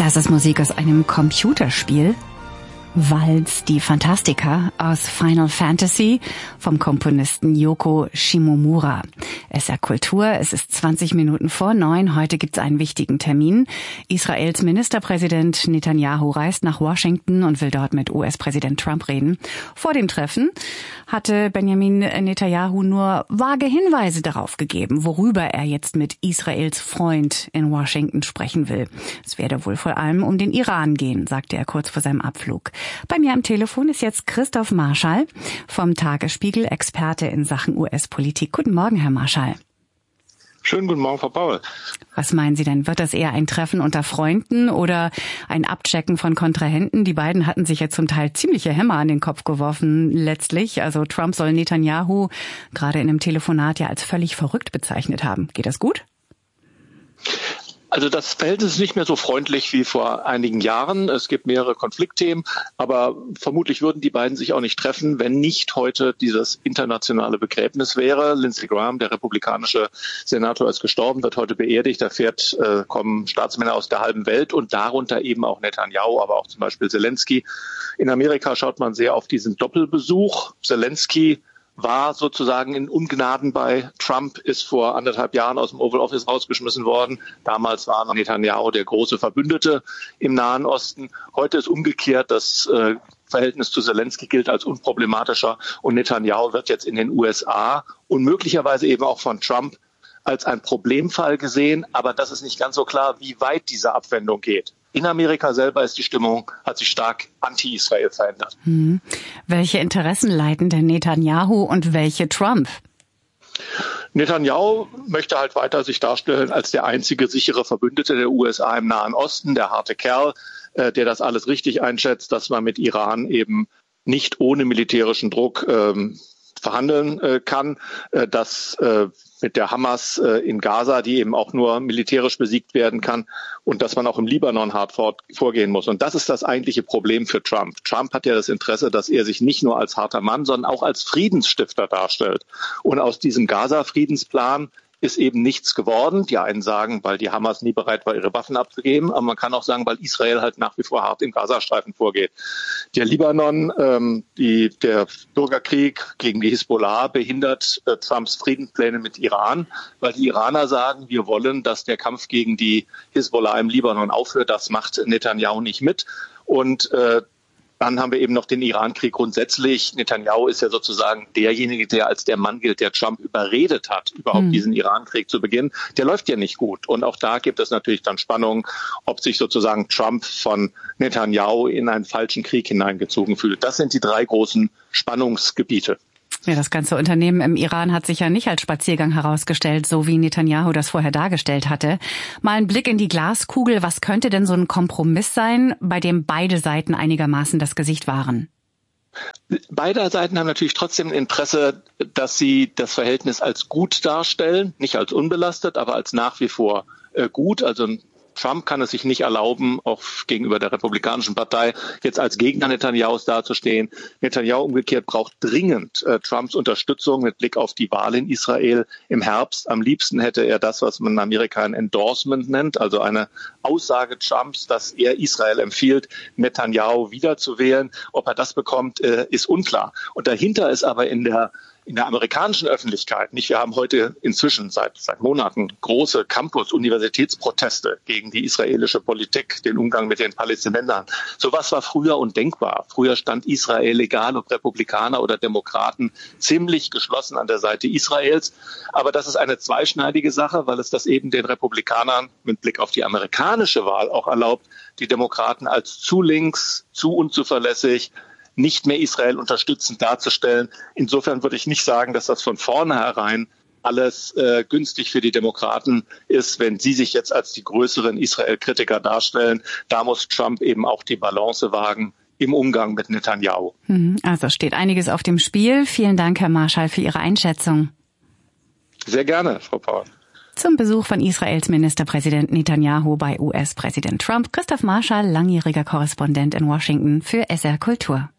Das ist Musik aus einem Computerspiel. Waltz die Fantastica aus Final Fantasy vom Komponisten Yoko Shimomura. SR Kultur, es ist 20 Minuten vor 9. Heute gibt es einen wichtigen Termin. Israels Ministerpräsident Netanyahu reist nach Washington und will dort mit US-Präsident Trump reden. Vor dem Treffen hatte Benjamin Netanyahu nur vage Hinweise darauf gegeben, worüber er jetzt mit Israels Freund in Washington sprechen will. Es werde wohl vor allem um den Iran gehen, sagte er kurz vor seinem Abflug. Bei mir am Telefon ist jetzt Christoph Marschall vom Tagesspiegel, Experte in Sachen US-Politik. Guten Morgen, Herr Marschall. Schönen guten Morgen, Frau Paul. Was meinen Sie denn? Wird das eher ein Treffen unter Freunden oder ein Abchecken von Kontrahenten? Die beiden hatten sich ja zum Teil ziemliche Hämmer an den Kopf geworfen letztlich. Also Trump soll Netanyahu gerade in einem Telefonat ja als völlig verrückt bezeichnet haben. Geht das gut? Also das Verhältnis ist nicht mehr so freundlich wie vor einigen Jahren. Es gibt mehrere Konfliktthemen, aber vermutlich würden die beiden sich auch nicht treffen, wenn nicht heute dieses internationale Begräbnis wäre. Lindsey Graham, der republikanische Senator, ist gestorben, wird heute beerdigt. Da kommen Staatsmänner aus der halben Welt und darunter eben auch Netanyahu, aber auch zum Beispiel Zelensky. In Amerika schaut man sehr auf diesen Doppelbesuch. Zelensky war sozusagen in Ungnaden bei Trump, ist vor 1,5 Jahren aus dem Oval Office rausgeschmissen worden. Damals war Netanyahu der große Verbündete im Nahen Osten. Heute ist umgekehrt, das Verhältnis zu Zelensky gilt als unproblematischer und Netanyahu wird jetzt in den USA und möglicherweise eben auch von Trump als ein Problemfall gesehen. Aber das ist nicht ganz so klar, wie weit diese Abwendung geht. In Amerika selber ist die Stimmung, hat sich stark anti-Israel verändert. Welche Interessen leiten denn Netanyahu und welche Trump? Netanyahu möchte halt weiter sich darstellen als der einzige sichere Verbündete der USA im Nahen Osten, der harte Kerl, der das alles richtig einschätzt, dass man mit Iran eben nicht ohne militärischen Druck verhandeln kann, dass mit der Hamas in Gaza, die eben auch nur militärisch besiegt werden kann und dass man auch im Libanon hart vorgehen muss. Und das ist das eigentliche Problem für Trump. Trump hat ja das Interesse, dass er sich nicht nur als harter Mann, sondern auch als Friedensstifter darstellt. Und aus diesem Gaza-Friedensplan ist eben nichts geworden. Die einen sagen, weil die Hamas nie bereit war, ihre Waffen abzugeben. Aber man kann auch sagen, weil Israel halt nach wie vor hart im Gazastreifen vorgeht. Der Libanon, der Bürgerkrieg gegen die Hisbollah behindert Trumps Friedenspläne mit Iran, weil die Iraner sagen, wir wollen, dass der Kampf gegen die Hisbollah im Libanon aufhört. Das macht Netanyahu nicht mit. Und dann haben wir eben noch den Irankrieg grundsätzlich. Netanyahu ist ja sozusagen derjenige, der als der Mann gilt, der Trump überredet hat, überhaupt diesen Irankrieg zu beginnen. Der läuft ja nicht gut. Und auch da gibt es natürlich dann Spannungen, ob sich sozusagen Trump von Netanyahu in einen falschen Krieg hineingezogen fühlt. Das sind die 3 großen Spannungsgebiete. Ja, das ganze Unternehmen im Iran hat sich ja nicht als Spaziergang herausgestellt, so wie Netanyahu das vorher dargestellt hatte. Mal ein Blick in die Glaskugel. Was könnte denn so ein Kompromiss sein, bei dem beide Seiten einigermaßen das Gesicht wahren? Beide Seiten haben natürlich trotzdem ein Interesse, dass sie das Verhältnis als gut darstellen, nicht als unbelastet, aber als nach wie vor gut. Also Trump kann es sich nicht erlauben, auch gegenüber der Republikanischen Partei jetzt als Gegner Netanyahus dazustehen. Netanyahu umgekehrt braucht dringend Trumps Unterstützung mit Blick auf die Wahl in Israel im Herbst. Am liebsten hätte er das, was man in Amerika ein Endorsement nennt, also eine Aussage Trumps, dass er Israel empfiehlt, Netanyahu wiederzuwählen. Ob er das bekommt, ist unklar. Und dahinter ist aber in der amerikanischen Öffentlichkeit, wir haben heute inzwischen seit Monaten große Campus-Universitätsproteste gegen die israelische Politik, den Umgang mit den Palästinensern. Sowas war früher undenkbar. Früher stand Israel, egal ob Republikaner oder Demokraten, ziemlich geschlossen an der Seite Israels. Aber das ist eine zweischneidige Sache, weil es das eben den Republikanern mit Blick auf die amerikanische Wahl auch erlaubt, die Demokraten als zu links, zu unzuverlässig, nicht mehr Israel unterstützend darzustellen. Insofern würde ich nicht sagen, dass das von vornherein alles günstig für die Demokraten ist, wenn sie sich jetzt als die größeren Israel-Kritiker darstellen. Da muss Trump eben auch die Balance wagen im Umgang mit Netanyahu. Also steht einiges auf dem Spiel. Vielen Dank, Herr Marschall, für Ihre Einschätzung. Sehr gerne, Frau Paul. Zum Besuch von Israels Ministerpräsident Netanyahu bei US-Präsident Trump, Christoph Marschall, langjähriger Korrespondent in Washington für SR Kultur.